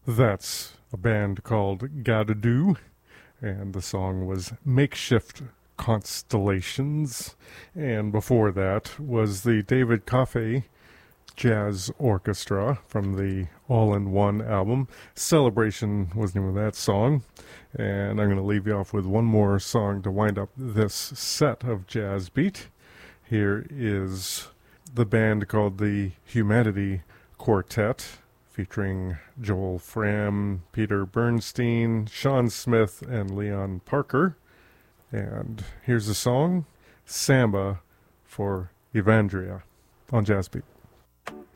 That's a band called Gotta Do, and the song was Makeshift Constellations. And before that was the David Coffey Jazz Orchestra from the All-in-One album. Celebration was the name of that song. And I'm going to leave you off with one more song to wind up this set of Jazz Beat. Here is the band called the Humanity Quartet, featuring Joel Fram, Peter Bernstein, Sean Smith, and Leon Parker. And here's the song, Samba for Evandria, on Jazz Beat.